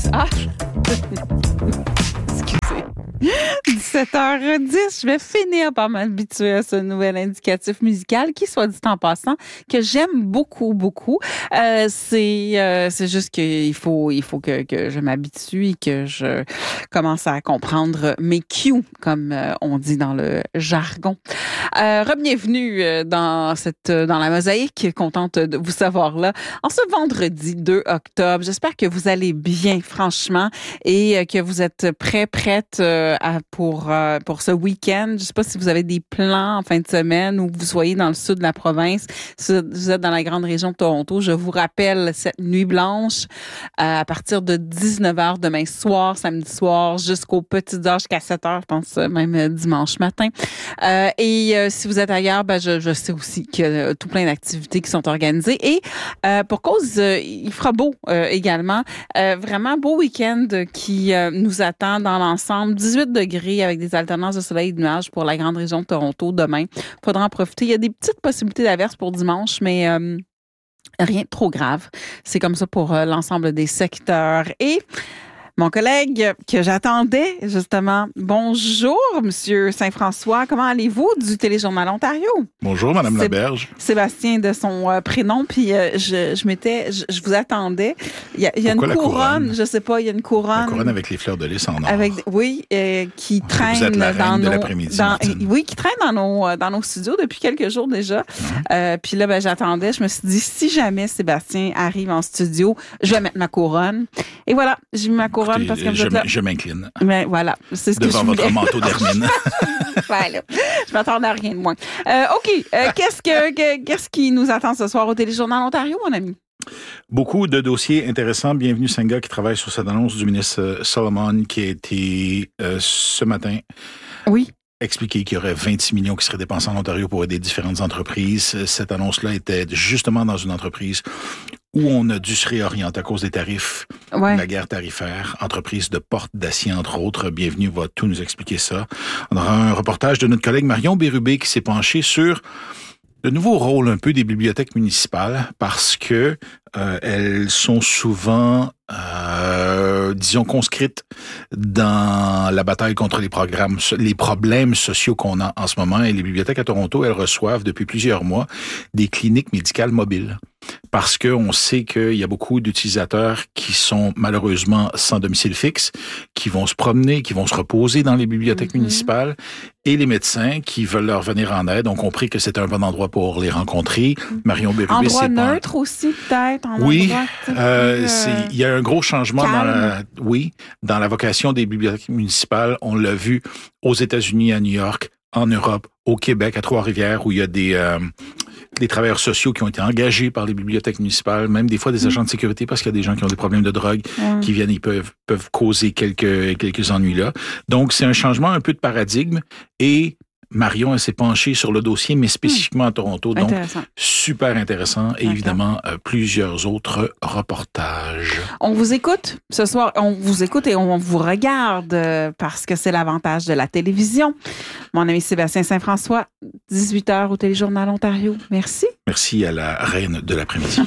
Ah! Excusez. 17h10, je vais finir par m'habituer à ce nouvel indicatif musical qui, soit dit en passant, que j'aime beaucoup, beaucoup. C'est juste qu'il faut que je m'habitue et que je commence à comprendre mes cues, comme on dit dans le jargon. Bienvenue dans la mosaïque, contente de vous savoir là. En ce vendredi 2 octobre, j'espère que vous allez bien, franchement, et que vous êtes prête pour ce week-end. Je sais pas si vous avez des plans en fin de semaine ou que vous soyez dans le sud de la province. Si vous êtes dans la grande région de Toronto, je vous rappelle cette nuit blanche à partir de 19h demain soir, samedi soir, jusqu'aux petites heures, jusqu'à 7h, je pense, même dimanche matin. Si vous êtes ailleurs, je sais aussi qu'il y a tout plein d'activités qui sont organisées. Et pour cause, il fera beau également. Vraiment beau week-end qui nous attend dans l'ensemble. 18 degrés avec des alternances de soleil et de nuages pour la grande région de Toronto demain. Faudra en profiter. Il y a des petites possibilités d'averses pour dimanche, mais rien de trop grave. C'est comme ça pour l'ensemble des secteurs. Et mon collègue que j'attendais, justement. Bonjour, Monsieur Saint-François. Comment allez-vous du Téléjournal Ontario? Bonjour, Madame Laberge. Sébastien de son prénom. Puis je vous attendais. Il y a une couronne, je sais pas, il y a une couronne. La couronne avec les fleurs de lys en or. Qui traîne vous êtes la reine dans de nos... l'après-midi, Martine. Oui, qui traîne dans nos studios depuis quelques jours déjà. Puis là, j'attendais. Je me suis dit, si jamais Sébastien arrive en studio, je vais mettre ma couronne. Et voilà, j'ai mis ma couronne. Écoutez, parce que je m'incline. Mais voilà, c'est ce que je voulais. Devant votre manteau d'hermine. Voilà, je m'attendais à rien de moins. OK, qu'est-ce qui nous attend ce soir au Téléjournal Ontario, mon ami? Beaucoup de dossiers intéressants. Bienvenue Senga qui travaille sur cette annonce du ministre Solomon qui a été ce matin. Oui. Expliqué qu'il y aurait 26 millions qui seraient dépensés en Ontario pour aider différentes entreprises. Cette annonce-là était justement dans une entreprise où on a dû se réorienter à cause des tarifs, la guerre tarifaire, entreprise de porte d'acier, entre autres. Bienvenue va tout nous expliquer ça. On aura un reportage de notre collègue Marion Bérubé qui s'est penché sur le nouveau rôle un peu des bibliothèques municipales parce que elles sont souvent, disons, conscrites dans la bataille contre les problèmes sociaux qu'on a en ce moment. Et les bibliothèques à Toronto, elles reçoivent depuis plusieurs mois des cliniques médicales mobiles. Parce que on sait qu'il y a beaucoup d'utilisateurs qui sont malheureusement sans domicile fixe, qui vont se promener, qui vont se reposer dans les bibliothèques municipales, et les médecins qui veulent leur venir en aide ont compris que c'était un bon endroit pour les rencontrer. Marion Bérubé, endroit neutre aussi peut-être. Oui, il y a un gros changement dans la vocation des bibliothèques municipales. On l'a vu aux États-Unis, à New York, en Europe, au Québec, à Trois-Rivières, où il y a des travailleurs sociaux qui ont été engagés par les bibliothèques municipales, même des fois des agents de sécurité, parce qu'il y a des gens qui ont des problèmes de drogue qui viennent, ils peuvent causer quelques ennuis là. Donc, c'est un changement un peu de paradigme et Marion, elle s'est penchée sur le dossier, mais spécifiquement à Toronto. Donc, super intéressant. Et évidemment, plusieurs autres reportages. On vous écoute ce soir. On vous écoute et on vous regarde parce que c'est l'avantage de la télévision. Mon ami Sébastien Saint-François, 18h au Téléjournal Ontario. Merci. Merci à la reine de l'après-midi.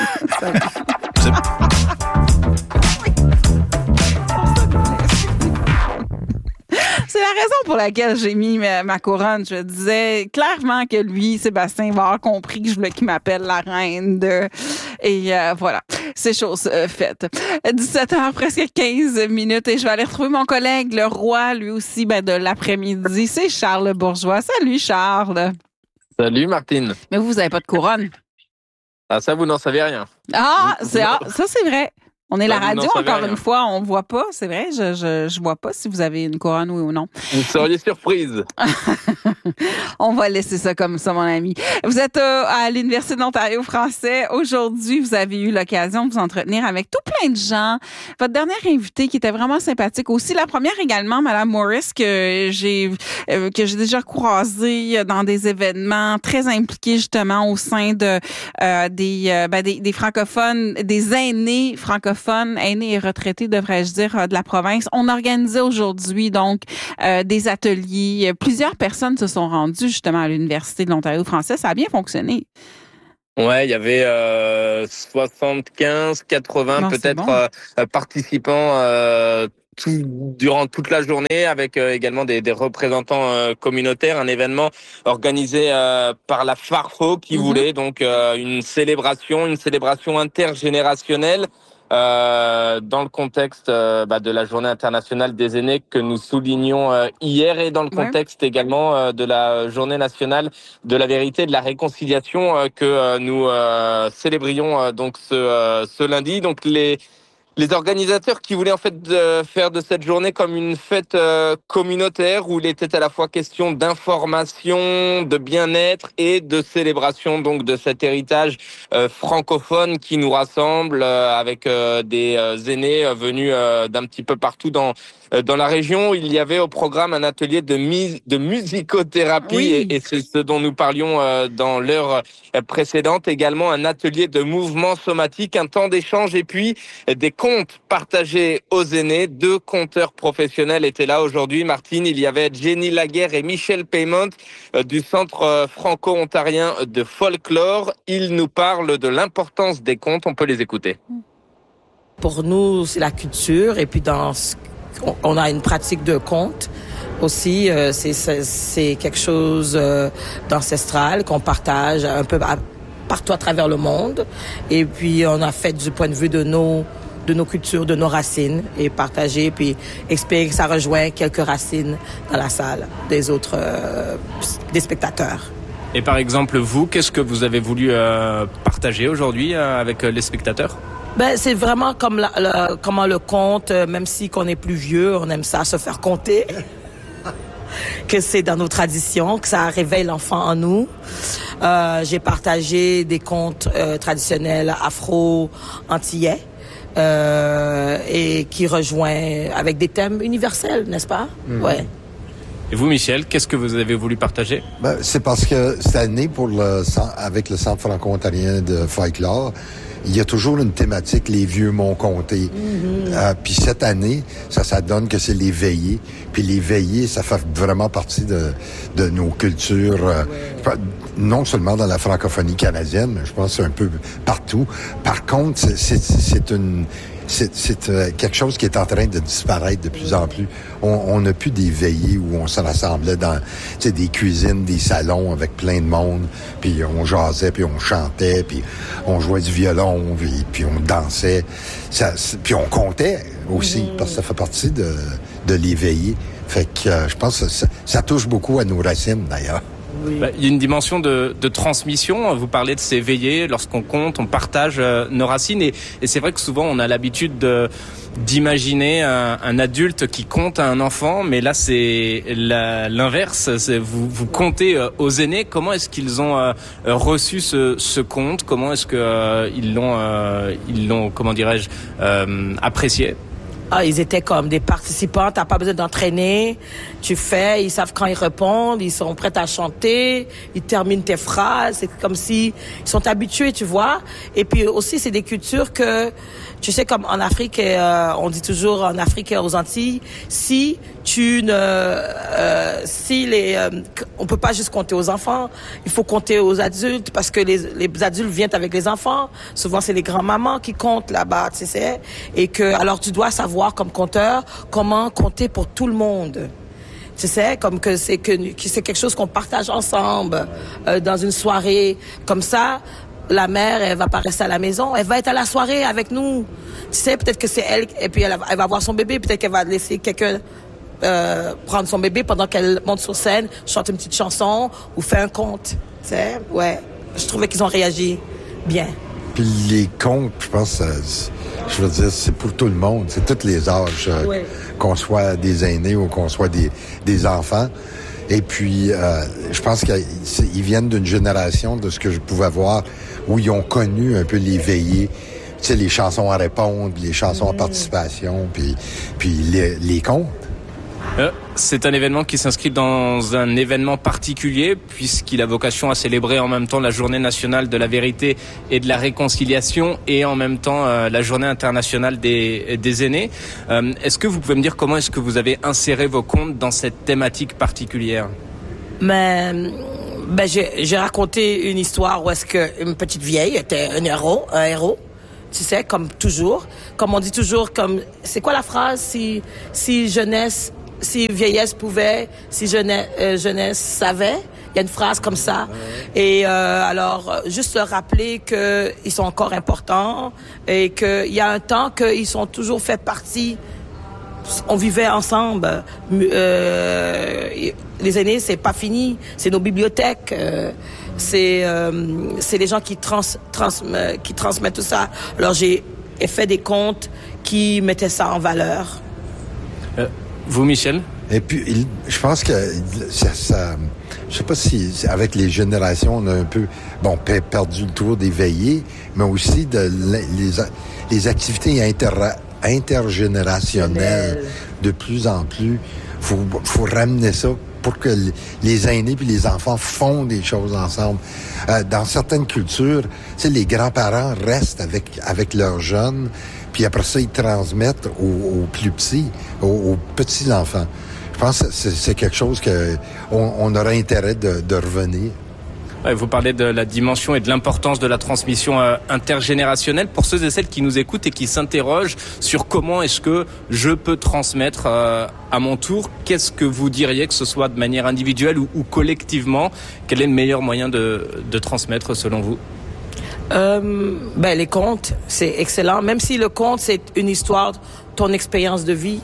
C'est la raison pour laquelle j'ai mis ma couronne. Je disais clairement que lui, Sébastien, va avoir compris que je voulais qu'il m'appelle la reine de... Et voilà, c'est chose faite. 17h, presque 15 minutes, et je vais aller retrouver mon collègue, le roi, lui aussi, de l'après-midi. C'est Charles Bourgeois. Salut, Charles. Salut, Martine. Mais vous n'avez pas de couronne. Ah, ça, vous n'en savez rien. Ça, c'est vrai. On est la radio, encore une fois, on voit pas, c'est vrai, je vois pas si vous avez une couronne, oui ou non. Vous seriez surprise. On va laisser ça comme ça, mon ami. Vous êtes à l'Université de l'Ontario français. Aujourd'hui, vous avez eu l'occasion de vous entretenir avec tout plein de gens. Votre dernière invitée qui était vraiment sympathique aussi. La première également, Madame Morris, que j'ai déjà croisée dans des événements très impliqués justement au sein de des francophones, des aînés francophones, aînés et retraités, devrais-je dire, de la province. On organisait aujourd'hui donc des ateliers. Plusieurs personnes se sont rendues justement à l'Université de l'Ontario français. Ça a bien fonctionné. Ouais, il y avait 75, 80 peut-être participants durant toute la journée, avec également des représentants communautaires, un événement organisé par la Farfo qui voulait donc une célébration intergénérationnelle dans le contexte de la Journée internationale des aînés que nous soulignions hier, et dans le contexte également de la Journée nationale de la vérité et de la réconciliation que nous célébrions donc ce lundi. Donc les organisateurs qui voulaient en fait faire de cette journée comme une fête communautaire où il était à la fois question d'information, de bien-être et de célébration donc de cet héritage francophone qui nous rassemble avec des aînés venus d'un petit peu partout dans la région. Il y avait au programme un atelier de musicothérapie et c'est ce dont nous parlions dans l'heure précédente. Également un atelier de mouvement somatique, un temps d'échange et puis des contes partagés aux aînés. 2 conteurs professionnels étaient là aujourd'hui. Martine, il y avait Jenny Laguerre et Michel Paymont du Centre franco-ontarien de folklore. Ils nous parlent de l'importance des contes. On peut les écouter. Pour nous, c'est la culture et puis on a une pratique de conte aussi. C'est quelque chose d'ancestral qu'on partage un peu partout à travers le monde. Et puis, on a fait du point de vue de nos cultures, de nos racines et partager, puis expliquer que ça rejoint quelques racines dans la salle des autres des spectateurs. Et par exemple, vous, qu'est-ce que vous avez voulu partager aujourd'hui avec les spectateurs? C'est vraiment comme comment le conte, même si qu'on est plus vieux, on aime ça se faire conter, que c'est dans nos traditions, que ça réveille l'enfant en nous. J'ai partagé des contes traditionnels afro-antillais et qui rejoint avec des thèmes universels, n'est-ce pas? Ouais. Et vous, Michel, qu'est-ce que vous avez voulu partager? C'est parce que cette année, avec le Centre franco-ontarien de folklore, il y a toujours une thématique, les vieux m'ont conté. Puis cette année, ça donne que c'est les veillées. Puis les veillées, ça fait vraiment partie de nos cultures, non seulement dans la francophonie canadienne, mais je pense que c'est un peu partout. Par contre, c'est quelque chose qui est en train de disparaître de plus en plus. On n'a plus des veillées où on se rassemblait dans des cuisines, des salons avec plein de monde, puis on jasait, puis on chantait, puis on jouait du violon, puis on dansait. Puis on comptait aussi, parce que ça fait partie de les veillées. Fait que je pense que ça touche beaucoup à nos racines, d'ailleurs. Oui. Il y a une dimension de transmission. Vous parlez de ces veillées, lorsqu'on compte, on partage nos racines. Et c'est vrai que souvent, on a l'habitude d'imaginer un adulte qui compte à un enfant. Mais là, c'est l'inverse. Vous comptez aux aînés. Comment est-ce qu'ils ont reçu ce conte? Comment est-ce que ils l'ont, comment dirais-je, apprécié? Ils étaient comme des participants, t'as pas besoin d'entraîner, tu fais, ils savent quand ils répondent, ils sont prêts à chanter, ils terminent tes phrases, c'est comme si ils sont habitués, tu vois. Et puis aussi, c'est des cultures que, tu sais, comme en Afrique, on dit toujours en Afrique et aux Antilles, on peut pas juste compter aux enfants, il faut compter aux adultes parce que les adultes viennent avec les enfants. Souvent, c'est les grands-mamans qui comptent là-bas, tu sais. Et alors tu dois savoir comme compteur comment compter pour tout le monde. Tu sais, comme que c'est quelque chose qu'on partage ensemble dans une soirée comme ça. La mère, elle va pas rester à la maison, elle va être à la soirée avec nous. Tu sais, peut-être que c'est elle, et puis elle va voir son bébé, peut-être qu'elle va laisser quelqu'un prendre son bébé pendant qu'elle monte sur scène, chante une petite chanson ou fait un conte. Tu sais, ouais. Je trouvais qu'ils ont réagi bien. Puis les contes, je pense, je veux dire, c'est pour tout le monde, c'est tous les âges, qu'on soit des aînés ou qu'on soit des enfants. Et puis, je pense qu'ils viennent d'une génération, de ce que je pouvais voir, où ils ont connu un peu les veillées, tu sais, les chansons à répondre, les chansons à participation, puis les contes. C'est un événement qui s'inscrit dans un événement particulier puisqu'il a vocation à célébrer en même temps la Journée nationale de la vérité et de la réconciliation et en même temps la Journée internationale des aînés. Est-ce que vous pouvez me dire comment est-ce que vous avez inséré vos contes dans cette thématique particulière? Mais J'ai raconté une histoire où est-ce que une petite vieille était un héros, tu sais, comme toujours, comme on dit toujours, comme c'est quoi la phrase, si vieillesse pouvait, si jeunesse savait. Il y a une phrase comme ça. Et alors, juste leur rappeler que ils sont encore importants et qu'il y a un temps qu'ils sont toujours fait partie. On vivait ensemble. Les aînés, c'est pas fini. C'est nos bibliothèques. C'est les gens qui transmettent tout ça. Alors, j'ai fait des contes qui mettaient ça en valeur. Vous, Michel? Et puis, je pense que ça je sais pas si avec les générations, on a un peu perdu le tour des veillées, mais aussi les activités intergénérationnelles. De plus en plus, faut ramener ça pour que les aînés puis les enfants font des choses ensemble. Dans certaines cultures, les grands-parents restent avec leurs jeunes, puis après ça, ils transmettent aux plus petits, aux petits enfants. Je pense que c'est quelque chose qu'on aurait intérêt de revenir. Ouais, vous parlez de la dimension et de l'importance de la transmission intergénérationnelle. Pour ceux et celles qui nous écoutent et qui s'interrogent sur comment est-ce que je peux transmettre à mon tour, qu'est-ce que vous diriez, que ce soit de manière individuelle ou collectivement, quel est le meilleur moyen de transmettre selon vous? Les contes, c'est excellent. Même si le conte, c'est une histoire, ton expérience de vie.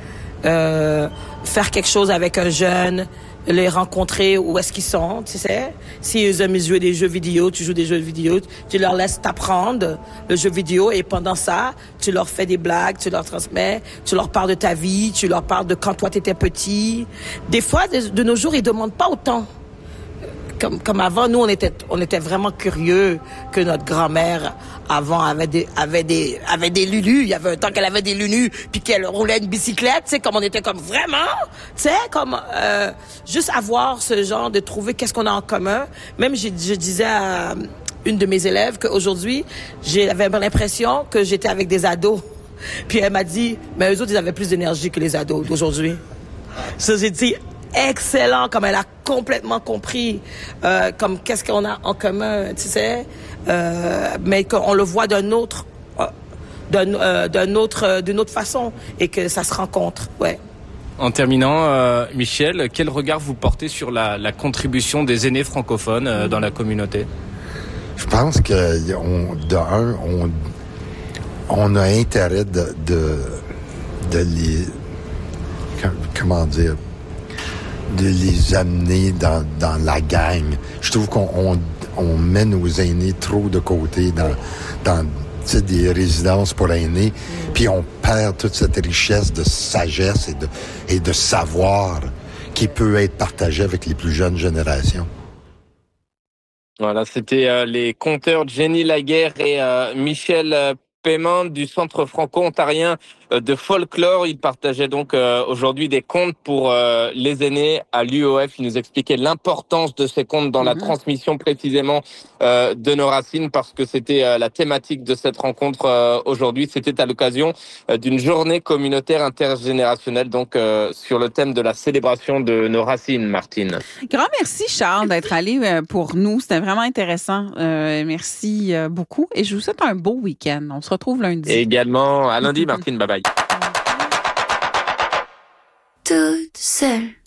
Faire quelque chose avec un jeune, les rencontrer où est-ce qu'ils sont, tu sais. S'ils aiment jouer des jeux vidéo, tu joues des jeux vidéo, tu leur laisses t'apprendre le jeu vidéo et pendant ça, tu leur fais des blagues, tu leur transmets, tu leur parles de ta vie, tu leur parles de quand toi t'étais petit. Des fois, de nos jours, ils demandent pas autant. Comme avant, nous, on était vraiment curieux que notre grand-mère, avant, avait des lulus. Il y avait un temps qu'elle avait des lulus, puis qu'elle roulait une bicyclette, tu sais, comme on était comme vraiment, tu sais, comme, juste avoir ce genre de trouver qu'est-ce qu'on a en commun. Même, je disais à une de mes élèves qu'aujourd'hui, j'avais l'impression que j'étais avec des ados. Puis elle m'a dit, mais eux autres, ils avaient plus d'énergie que les ados d'aujourd'hui. Ça, j'ai dit, excellent, comme elle a complètement compris comme qu'est-ce qu'on a en commun, tu sais, mais qu'on le voit d'une autre façon et que ça se rencontre, ouais. En terminant, Michel, quel regard vous portez sur la contribution des aînés francophones dans la communauté? Je pense que on a intérêt de les comment dire, de les amener dans la gang. Je trouve qu'on met nos aînés trop de côté dans des résidences pour aînés, puis on perd toute cette richesse de sagesse et de savoir qui peut être partagé avec les plus jeunes générations. Voilà, c'était les conteurs Jenny Laguerre et Michel Paiement du Centre franco-ontarien de folklore. Il partageait donc aujourd'hui des contes pour les aînés à l'UOF. Il nous expliquait l'importance de ces contes dans la transmission précisément de nos racines, parce que c'était la thématique de cette rencontre aujourd'hui. C'était à l'occasion d'une journée communautaire intergénérationnelle, donc sur le thème de la célébration de nos racines, Martine. Grand merci, Charles, d'être allé pour nous. C'était vraiment intéressant. Merci beaucoup et je vous souhaite un beau week-end. On se retrouve lundi. Et également à lundi, Martine. Bye bye. Toute seule.